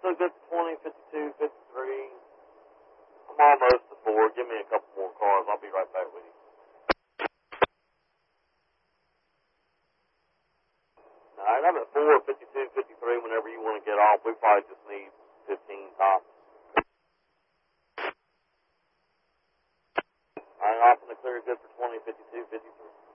still good for 20, 52, 53. I'm almost to 4. Give me a couple more cars. I'll be right back with you. All right, I'm at 4, 52, 53. Whenever you want to get off, we probably just need 15 tops. All right, off in the clear, good for 20, 52, 53.